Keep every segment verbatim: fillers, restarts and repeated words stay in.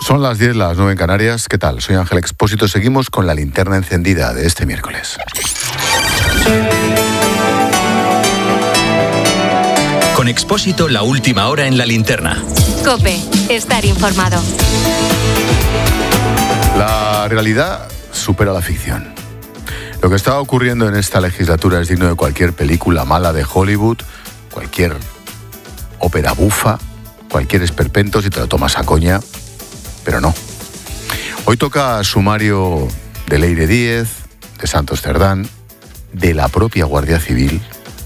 Son las diez, las nueve en Canarias. ¿Qué tal? Soy Ángel Expósito. Seguimos con la linterna encendida de este miércoles. Con Expósito, la última hora en la linterna. COPE, estar informado. La realidad supera la ficción. Lo que está ocurriendo en esta legislatura es digno de cualquier película mala de Hollywood, cualquier ópera bufa, cualquier esperpento si te lo tomas a coña, pero no. Hoy toca sumario de Leire Díez, de Santos Cerdán, de la propia Guardia Civil.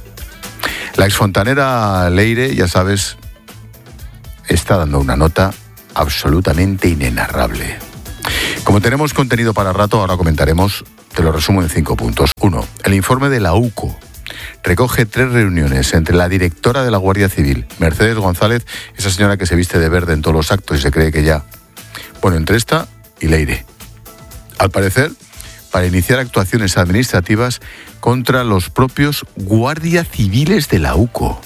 La exfontanera Leire, ya sabes, está dando una nota absolutamente inenarrable. Como tenemos contenido para rato, ahora comentaremos, te lo resumo en cinco puntos. Uno, el informe de la U C O recoge tres reuniones entre la directora de la Guardia Civil, Mercedes González, esa señora que se viste de verde en todos los actos y se cree que ya... Bueno, entre esta y Leire. Al parecer, para iniciar actuaciones administrativas contra los propios guardias civiles de la U C O.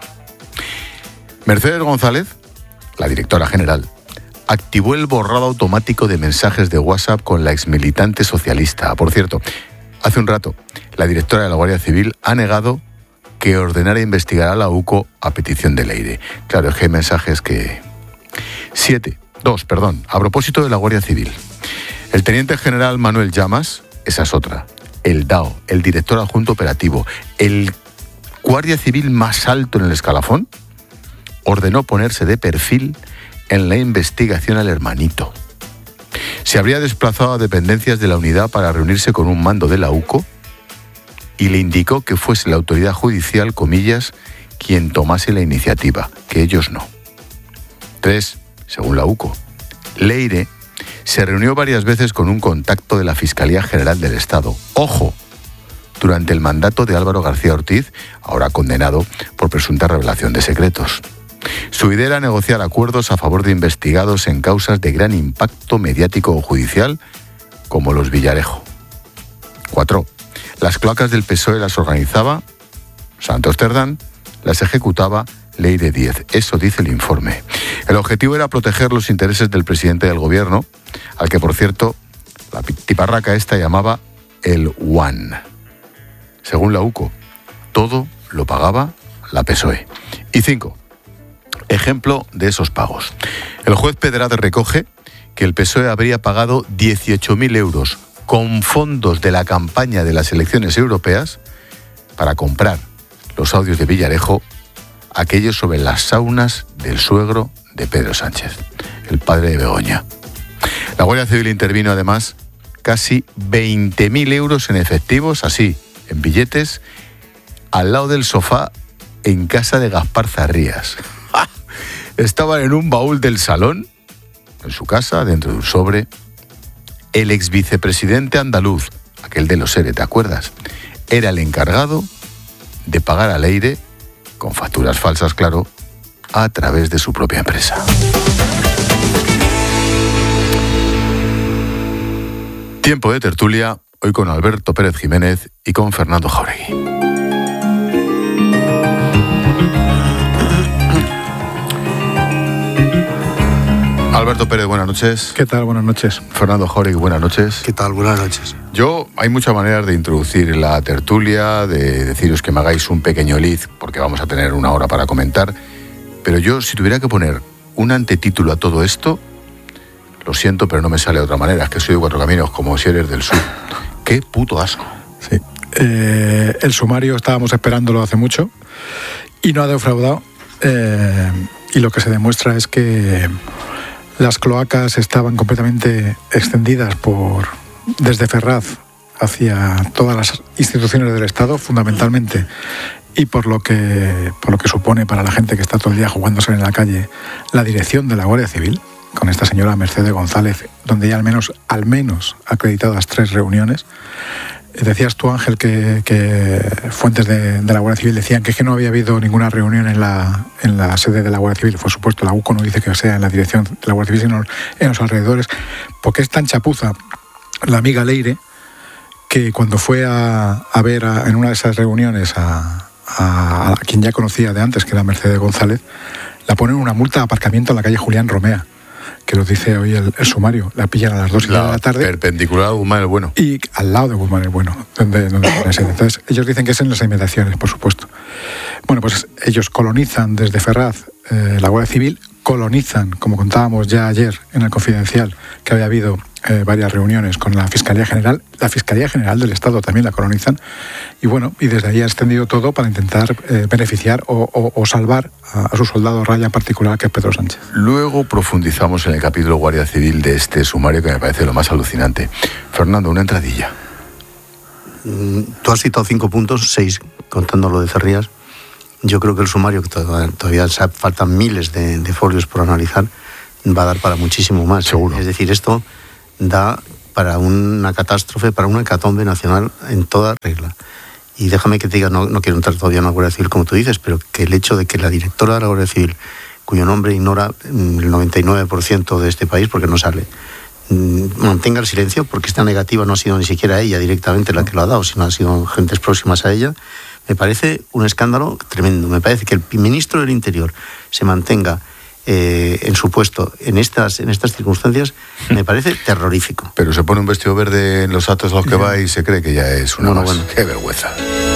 Mercedes González, la directora general, activó el borrado automático de mensajes de WhatsApp con la exmilitante socialista. Por cierto, hace un rato, la directora de la Guardia Civil ha negado que ordenara investigar a la U C O a petición de Leire. Claro, es que hay mensajes que... Siete. Dos, perdón. A propósito de la Guardia Civil. El teniente general Manuel Llamas, esa es otra. El D A O, el director adjunto operativo, el guardia civil más alto en el escalafón, ordenó ponerse de perfil en la investigación al hermanito. Se habría desplazado a dependencias de la unidad para reunirse con un mando de la U C O y le indicó que fuese la autoridad judicial, comillas, quien tomase la iniciativa, que ellos no. Tres, según la U C O, Leire se reunió varias veces con un contacto de la Fiscalía General del Estado. ¡Ojo! Durante el mandato de Álvaro García Ortiz, ahora condenado por presunta revelación de secretos. Su idea era negociar acuerdos a favor de investigados en causas de gran impacto mediático o judicial, como los Villarejo. Cuatro. Las cloacas del P S O E las organizaba Santos Cerdán, las ejecutaba Leire Díez. Eso dice el informe. El objetivo era proteger los intereses del presidente del gobierno, al que, por cierto, la tiparraca esta llamaba el One. Según la U C O, todo lo pagaba la P S O E. Y cinco. Ejemplo de esos pagos. El juez Pedraz recoge que el P S O E habría pagado dieciocho mil euros con fondos de la campaña de las elecciones europeas para comprar los audios de Villarejo, aquellos sobre las saunas del suegro de Pedro Sánchez, el padre de Begoña. La Guardia Civil intervino además casi veinte mil euros en efectivos, así, en billetes, al lado del sofá en casa de Gaspar Zarrías. Estaban en un baúl del salón, en su casa, dentro de un sobre, el ex vicepresidente andaluz, aquel de los ERE, ¿te acuerdas? Era el encargado de pagar a Leire, con facturas falsas, claro, a través de su propia empresa. Tiempo de tertulia, hoy con Alberto Pérez Jiménez y con Fernando Jáuregui. Alberto Pérez, buenas noches. ¿Qué tal? Buenas noches. Fernando Jáuregui, buenas noches. ¿Qué tal? Buenas noches. Yo, hay muchas maneras de introducir la tertulia, de deciros que me hagáis un pequeño lead, porque vamos a tener una hora para comentar, pero yo, si tuviera que poner un antetítulo a todo esto, lo siento, pero no me sale de otra manera, es que soy de Cuatro Caminos, como si eres del sur. ¡Qué puto asco! Sí. Eh, el sumario estábamos esperándolo hace mucho y no ha defraudado, eh, y lo que se demuestra es que las cloacas estaban completamente extendidas por desde Ferraz hacia todas las instituciones del Estado, fundamentalmente, y por lo que por lo que supone para la gente que está todo el día jugándose en la calle, la dirección de la Guardia Civil, con esta señora Mercedes González, donde ya al menos, al menos acreditadas tres reuniones. Decías tú, Ángel, que, que fuentes de, de la Guardia Civil decían que, es que no había habido ninguna reunión en la, en la sede de la Guardia Civil. Por supuesto, la U C O no dice que sea en la dirección de la Guardia Civil, sino en los alrededores, porque es tan chapuza la amiga Leire que cuando fue a, a ver a, en una de esas reuniones a, a, a quien ya conocía de antes, que era Mercedes González, la ponen una multa de aparcamiento en la calle Julián Romea, que lo dice hoy el, el sumario. La pillan a las dos y media de la tarde. Perpendicular a Guzmán el Bueno. Y al lado de Guzmán el Bueno, donde, donde pone sede. Entonces, ellos dicen que es en las inmediaciones, por supuesto. Bueno, pues ellos colonizan desde Ferraz eh, la Guardia Civil, colonizan, como contábamos ya ayer en el Confidencial, que había habido eh, varias reuniones con la Fiscalía General. La Fiscalía General del Estado también la colonizan. Y bueno, y desde ahí ha extendido todo para intentar eh, beneficiar o, o, o salvar a, a su soldado raya en particular, que es Pedro Sánchez. Luego profundizamos en el capítulo Guardia Civil de este sumario, que me parece lo más alucinante. Fernando, una entradilla. Mm, tú has citado cinco puntos, seis contando lo de Cerrías. Yo creo que el sumario, que todavía, todavía faltan miles de, de folios por analizar, va a dar para muchísimo más. Seguro. Es decir, esto da para una catástrofe, para una hecatombe nacional en toda regla. Y déjame que te diga, no, no quiero entrar todavía en la Guardia Civil como tú dices, pero que el hecho de que la directora de la Guardia Civil, cuyo nombre ignora el noventa y nueve por ciento de este país porque no sale, mantenga el silencio, porque esta negativa no ha sido ni siquiera ella directamente la que lo ha dado, sino han sido gentes próximas a ella, me parece un escándalo tremendo. Me parece que el ministro del Interior se mantenga eh, en su puesto en estas, en estas circunstancias, me parece terrorífico. Pero se pone un vestido verde en los actos a los que va y se cree que ya es una bueno, más. Bueno. ¡Qué vergüenza!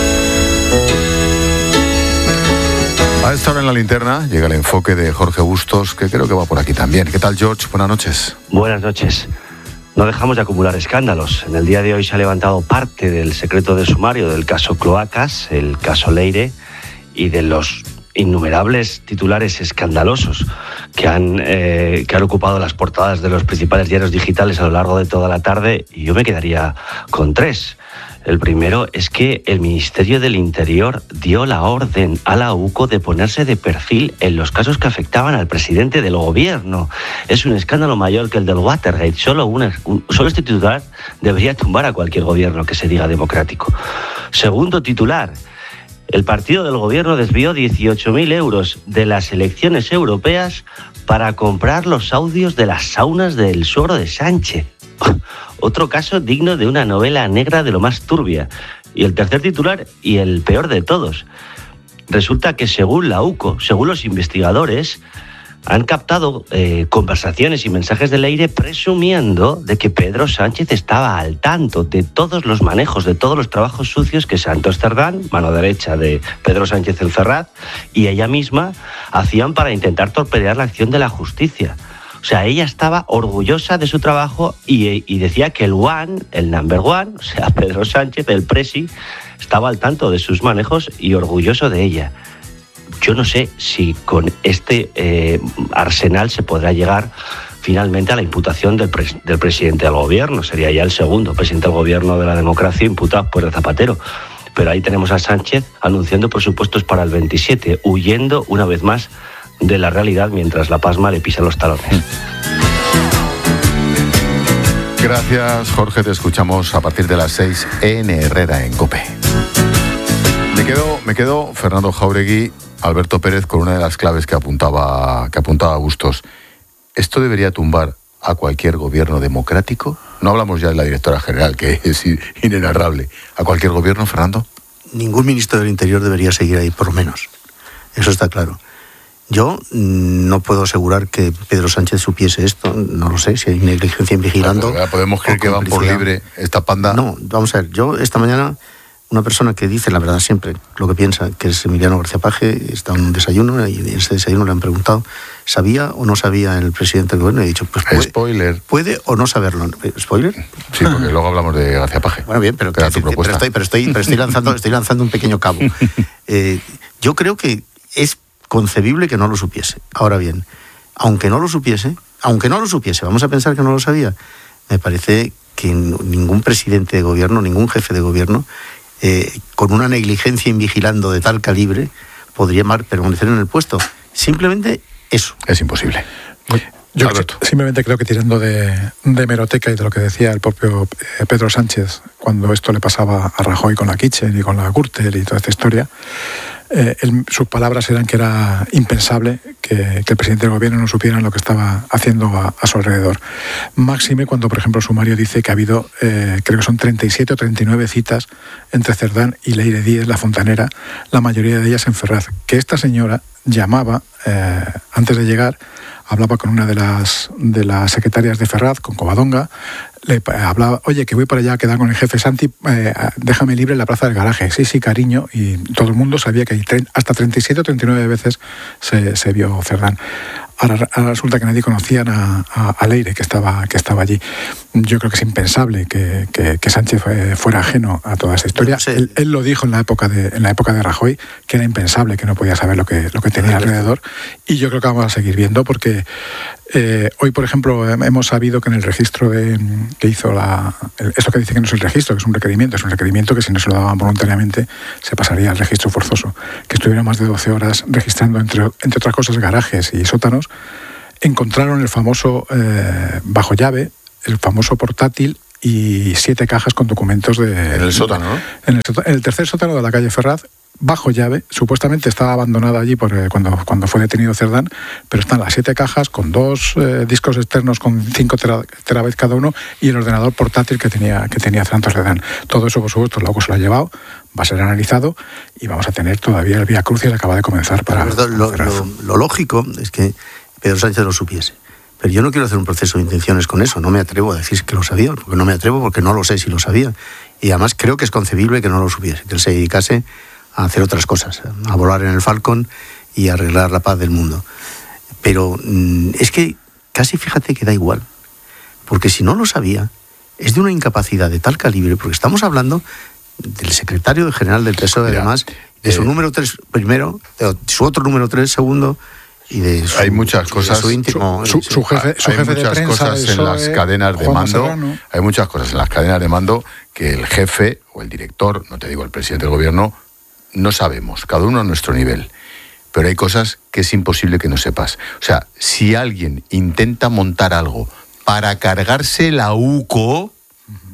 A esta hora en la linterna llega el enfoque de Jorge Bustos, que creo que va por aquí también. ¿Qué tal, George? Buenas noches. Buenas noches. No dejamos de acumular escándalos. En el día de hoy se ha levantado parte del secreto de sumario del caso Cloacas, el caso Leire, y de los innumerables titulares escandalosos que han, eh, que han ocupado las portadas de los principales diarios digitales a lo largo de toda la tarde, y yo me quedaría con tres. El primero es que el Ministerio del Interior dio la orden a la U C O de ponerse de perfil en los casos que afectaban al presidente del gobierno. Es un escándalo mayor que el del Watergate. Solo, una, un, solo este titular debería tumbar a cualquier gobierno que se diga democrático. Segundo titular. El partido del gobierno desvió dieciocho mil euros de las elecciones europeas para comprar los audios de las saunas del suegro de Sánchez. Otro caso digno de una novela negra de lo más turbia. Y el tercer titular, y el peor de todos. Resulta que según la U C O, según los investigadores, han captado eh, conversaciones y mensajes de Leire presumiendo de que Pedro Sánchez estaba al tanto de todos los manejos, de todos los trabajos sucios que Santos Cerdán, mano derecha de Pedro Sánchez el Ferraz, y ella misma hacían para intentar torpedear la acción de la justicia. O sea, ella estaba orgullosa de su trabajo y, y decía que el one, el number one, o sea, Pedro Sánchez, el presi, estaba al tanto de sus manejos y orgulloso de ella. Yo no sé si con este eh, arsenal se podrá llegar finalmente a la imputación del, pres- del presidente del gobierno. Sería ya el segundo presidente del gobierno de la democracia imputado por el Zapatero. Pero ahí tenemos a Sánchez anunciando presupuestos para el veintisiete, huyendo una vez más de la realidad mientras la pasma le pisa los talones. Gracias, Jorge. Te escuchamos a partir de las seis en Herrera, en COPE. Me quedo, me quedo Fernando Jáuregui, Alberto Pérez, con una de las claves que apuntaba, que apuntaba Bustos. ¿Esto debería tumbar a cualquier gobierno democrático? No hablamos ya de la directora general, que es inenarrable. ¿A cualquier gobierno, Fernando? Ningún ministro del Interior debería seguir ahí, por lo menos. Eso está claro. Yo no puedo asegurar que Pedro Sánchez supiese esto, no lo sé, si hay negligencia en vigilando. Claro, ¿podemos creer que van por libre esta panda? No, vamos a ver, yo esta mañana, una persona que dice la verdad siempre, lo que piensa, que es Emiliano García Paje, está en un desayuno y en ese desayuno le han preguntado, ¿sabía o no sabía el presidente del gobierno? Y he dicho, pues puede, Spoiler. puede o no saberlo. ¿Spoiler? Sí, porque luego hablamos de García Paje. Bueno, bien, pero, que, tu pero, estoy, pero, estoy, pero estoy, lanzando, estoy lanzando un pequeño cabo. Eh, yo creo que es concebible que no lo supiese. Ahora bien, aunque no lo supiese, aunque no lo supiese, vamos a pensar que no lo sabía, me parece que ningún presidente de gobierno, ningún jefe de gobierno, eh, con una negligencia en vigilando de tal calibre, podría permanecer en el puesto. Simplemente eso. Es imposible. Yo simplemente creo que tirando de, de hemeroteca y de lo que decía el propio Pedro Sánchez cuando esto le pasaba a Rajoy con la Kitchen y con la Gürtel y toda esta historia, eh, el, sus palabras eran que era impensable que, que el presidente del gobierno no supiera lo que estaba haciendo a, a su alrededor. Máxime cuando, por ejemplo, sumario dice que ha habido, eh, creo que son treinta y siete o treinta y nueve citas entre Cerdán y Leire Díez, la fontanera, la mayoría de ellas en Ferraz. Que esta señora llamaba, eh, antes de llegar, hablaba con una de las, de las secretarias de Ferraz, con Covadonga, le hablaba, oye, que voy para allá a quedar con el jefe Santi, eh, déjame libre en la plaza del garaje. Sí, sí, cariño. Y todo el mundo sabía que hasta treinta y siete o treinta y nueve veces se, se vio Cerdán. Ahora, ahora resulta que nadie conocía a, a, a Leire, que estaba, que estaba allí. Yo creo que es impensable que, que, que Sánchez fuera ajeno a toda esta historia. Sí. Él, él lo dijo en la época de, en la época de Rajoy, que era impensable, que no podía saber lo que, lo que tenía alrededor. Y yo creo que vamos a seguir viendo, porque eh, hoy, por ejemplo, hemos sabido que en el registro de, que hizo la... El, esto que dice que no es el registro, que es un requerimiento, es un requerimiento que si no se lo daban voluntariamente se pasaría al registro forzoso. Que estuvieron más de doce horas registrando, entre, entre otras cosas, garajes y sótanos. Encontraron el famoso eh, bajo llave, el famoso portátil y siete cajas con documentos de... En el sótano, ¿no? En el, en el tercer sótano de la calle Ferraz, bajo llave. Supuestamente estaba abandonada allí por, eh, cuando, cuando fue detenido Cerdán, pero están las siete cajas con dos eh, discos externos con cinco terabytes cada uno y el ordenador portátil que tenía, que tenía Cerdán. Todo eso, por supuesto, el AUCO se lo ha llevado, va a ser analizado y vamos a tener todavía el Vía Crucis que acaba de comenzar para... Lo, lo, lo, lo lógico es que Pedro Sánchez lo supiese. Pero yo no quiero hacer un proceso de intenciones con eso. No me atrevo a decir que lo sabía, porque no me atrevo, porque no lo sé si lo sabía. Y además creo que es concebible que no lo supiese, que él se dedicase a hacer otras cosas, a volar en el Falcon y a arreglar la paz del mundo. Pero mmm, es que casi fíjate que da igual. Porque si no lo sabía, es de una incapacidad de tal calibre, porque estamos hablando del secretario general del P S O E, Mira, además, de eh, su número tres primero, de su otro número tres segundo, y de su, hay muchas cosas su íntimo, su, su, su jefe, su hay jefe muchas de prensa, cosas en las cadenas de mando Serrano. Hay muchas cosas en las cadenas de mando que el jefe o el director, no te digo el presidente del gobierno, no sabemos, cada uno a nuestro nivel, pero hay cosas que es imposible que no sepas. O sea, si alguien intenta montar algo para cargarse la UCO, uh-huh.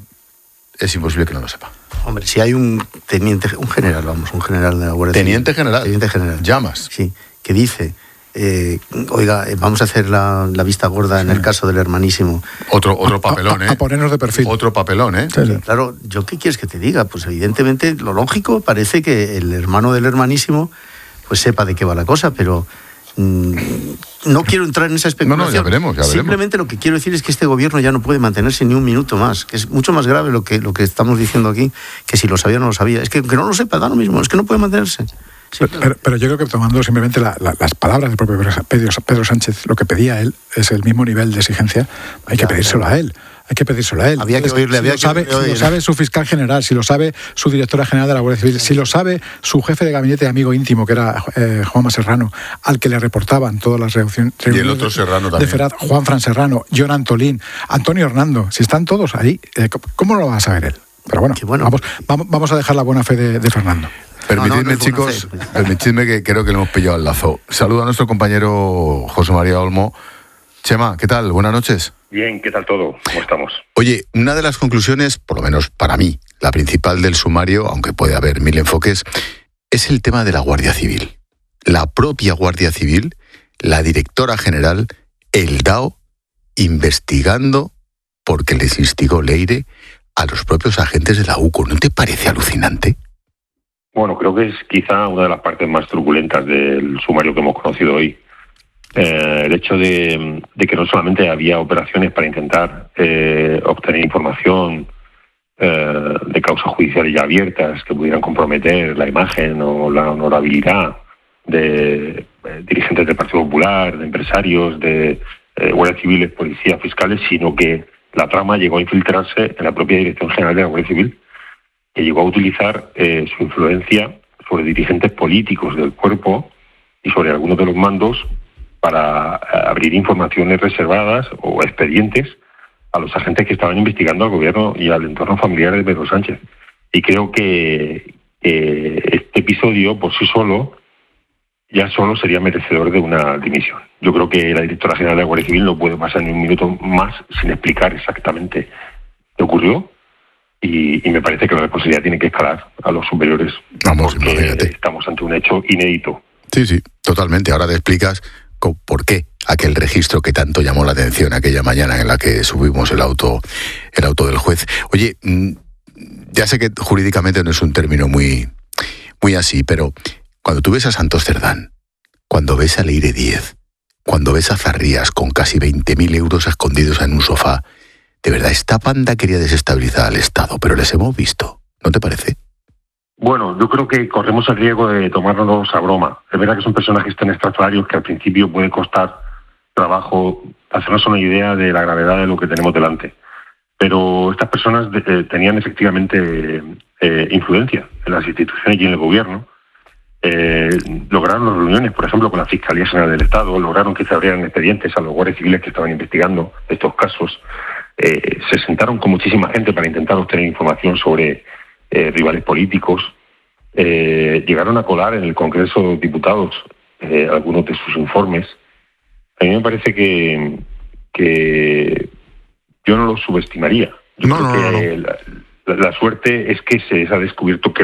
es imposible que no lo sepa. Hombre, si hay un teniente, un general, vamos, un general de la Guardia Civil. ¿Teniente general? Teniente general. ¿Llamas? Sí, que dice... Eh, oiga, vamos a hacer la, la vista gorda en el caso del hermanísimo. Otro, otro papelón, ¿eh? A, a ponernos de perfil. Otro papelón, ¿eh? Sí, sí. Claro, ¿yo qué quieres que te diga? Pues evidentemente lo lógico parece que el hermano del hermanísimo pues sepa de qué va la cosa, pero mmm, no quiero entrar en esa especulación. No, no, ya veremos, ya veremos. Simplemente lo que quiero decir es que este gobierno ya no puede mantenerse ni un minuto más, que es mucho más grave lo que, lo que estamos diciendo aquí, que si lo sabía o no lo sabía. Es que aunque no lo sepa, da lo mismo, es que no puede mantenerse. Sí, pero, pero, pero yo creo que tomando simplemente la, la, las palabras del propio Pedro, Pedro Sánchez, lo que pedía él es el mismo nivel de exigencia, hay ya, que pedírselo ya. a él. Hay que pedírselo a él. Había que oírle, si había lo sabe, que oírle. Si lo sabe su fiscal general, si lo sabe su directora general de la Guardia Civil, si lo sabe su jefe de gabinete de amigo íntimo, que era eh, Juanma Serrano, al que le reportaban todas las reuniones. Y el otro Serrano también. De Ferraz, Juan Fran Serrano, John Antolín, Antonio Hernando, si están todos ahí, eh, ¿cómo lo va a saber él? Pero bueno, bueno. Vamos, vamos, vamos a dejar la buena fe de, de Fernando. Permitidme, no, no, no chicos, permitidme que creo que le hemos pillado el lazo. Saludo a nuestro compañero José María Olmo. Chema, ¿qué tal? Buenas noches. Bien, ¿qué tal todo? ¿Cómo estamos? Oye, una de las conclusiones, por lo menos para mí, la principal del sumario, aunque puede haber mil enfoques, es el tema de la Guardia Civil. La propia Guardia Civil, la directora general, el D A O, investigando porque les instigó Leire a los propios agentes de la UCO. ¿No te parece alucinante? Bueno, creo que es quizá una de las partes más truculentas del sumario que hemos conocido hoy. Eh, el hecho de, de que no solamente había operaciones para intentar eh, obtener información eh, de causas judiciales ya abiertas que pudieran comprometer la imagen o la honorabilidad de eh, dirigentes del Partido Popular, de empresarios, de eh, guardias civiles, policías, fiscales, sino que la trama llegó a infiltrarse en la propia Dirección General de la Guardia Civil, que llegó a utilizar eh, su influencia sobre dirigentes políticos del cuerpo y sobre algunos de los mandos para abrir informaciones reservadas o expedientes a los agentes que estaban investigando al gobierno y al entorno familiar de Pedro Sánchez. Y creo que, que este episodio por sí solo ya solo sería merecedor de una dimisión. Yo creo que la directora general de la Guardia Civil no puede pasar ni un minuto más sin explicar exactamente qué ocurrió y, y me parece que la responsabilidad tiene que escalar a los superiores. Vamos, porque imagínate. Estamos ante un hecho inédito. Sí, sí, totalmente. Ahora te explicas por qué aquel registro que tanto llamó la atención aquella mañana en la que subimos el auto, el auto del juez. Oye, ya sé que jurídicamente no es un término muy, muy así, pero cuando tú ves a Santos Cerdán, cuando ves a Leire Díez, cuando ves a Zarrías con casi veinte mil euros escondidos en un sofá, de verdad, esta banda quería desestabilizar al Estado, pero les hemos visto, ¿no te parece? Bueno, yo creo que corremos el riesgo de tomárnoslos a broma. Es verdad que son personajes tan estrafalarios que al principio puede costar trabajo hacernos una idea de la gravedad de lo que tenemos delante. Pero estas personas eh, tenían efectivamente eh, influencia en las instituciones y en el gobierno. Eh, lograron las reuniones, por ejemplo, con la Fiscalía General del Estado, lograron que se abrieran expedientes a los guardias civiles que estaban investigando estos casos. Eh, se sentaron con muchísima gente para intentar obtener información sobre Eh, rivales políticos, eh, llegaron a colar en el Congreso de Diputados eh, algunos de sus informes. A mí me parece que, que yo no los subestimaría. Yo no, creo no, que no, no. La, la, la suerte es que se ha descubierto que